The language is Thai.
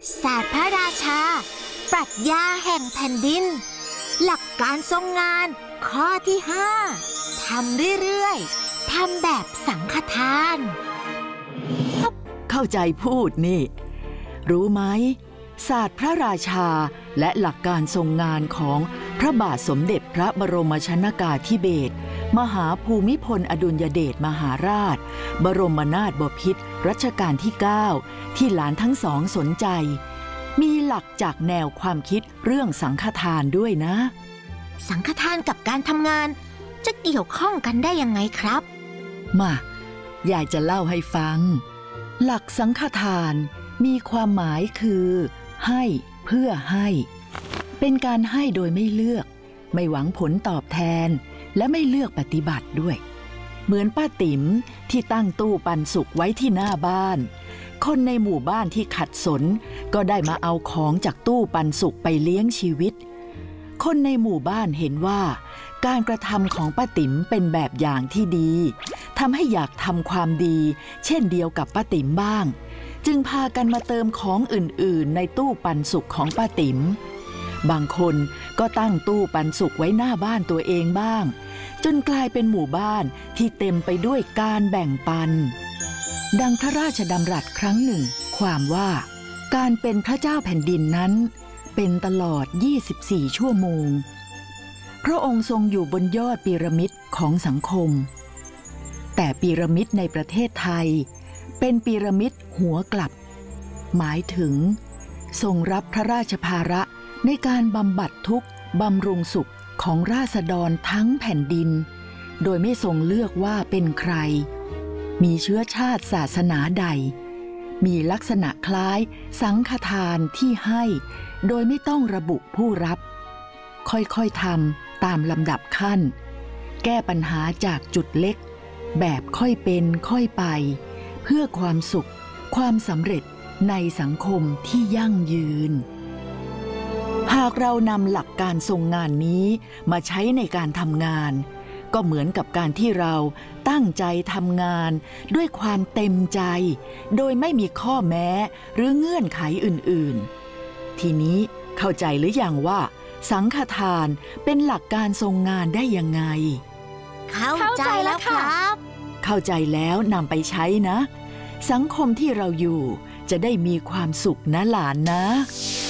ศาสตร์พระราชาปรัชญาแห่งแผ่นดินหลักการทรงงานข้อที่5ทำเรื่อยๆทำแบบสังฆทานเข้าใจพูดนี่รู้ไหมศาสตร์พระราชาและหลักการทรงงานของพระบาทสมเด็จพระบรมชนกาธิเบศรมหาภูมิพลอดุลยเดชมหาราชบรมนาถบพิตรรัชกาลที่9ที่หลานทั้งสองสนใจมีหลักจากแนวความคิดเรื่องสังฆทานด้วยนะสังฆทานกับการทำงานจะเกี่ยวข้องกันได้ยังไงครับมายายจะเล่าให้ฟังหลักสังฆทานมีความหมายคือให้เพื่อให้เป็นการให้โดยไม่เลือกไม่หวังผลตอบแทนและไม่เลือกปฏิบัติด้วยเหมือนป้าติ๋มที่ตั้งตู้ปันสุกไว้ที่หน้าบ้านคนในหมู่บ้านที่ขัดสนก็ได้มาเอาของจากตู้ปันสุกไปเลี้ยงชีวิตคนในหมู่บ้านเห็นว่าการกระทำของป้าติ๋มเป็นแบบอย่างที่ดีทำให้อยากทำความดีเช่นเดียวกับป้าติ๋มบ้างจึงพากันมาเติมของอื่นๆในตู้ปันสุกของป้าติ๋มบางคนก็ตั้งตู้ปันสุกไว้หน้าบ้านตัวเองบ้างจนกลายเป็นหมู่บ้านที่เต็มไปด้วยการแบ่งปันดังพระราชดำรัสครั้งหนึ่งความว่าการเป็นพระเจ้าแผ่นดินนั้นเป็นตลอด24ชั่วโมงพระองค์ทรงอยู่บนยอดพีระมิดของสังคมแต่พีระมิดในประเทศไทยเป็นพีระมิดหัวกลับหมายถึงทรงรับพระราชภาระในการบำบัดทุกข์บำรุงสุขของราษฎรทั้งแผ่นดินโดยไม่ทรงเลือกว่าเป็นใครมีเชื้อชาติศาสนาใดมีลักษณะคล้ายสังฆทานที่ให้โดยไม่ต้องระบุผู้รับค่อยๆทำตามลำดับขั้นแก้ปัญหาจากจุดเล็กแบบค่อยเป็นค่อยไปเพื่อความสุขความสำเร็จในสังคมที่ยั่งยืนหากเรานำหลักการทรงงานนี้มาใช้ในการทำงานก็เหมือนกับการที่เราตั้งใจทำงานด้วยความเต็มใจโดยไม่มีข้อแม้หรือเงื่อนไขอื่นๆทีนี้เข้าใจหรือยังว่าสังฆทานเป็นหลักการทรงงานได้ยังไงเข้าใจแล้วครับเข้าใจแล้วนำไปใช้นะสังคมที่เราอยู่จะได้มีความสุขนะหลานนะ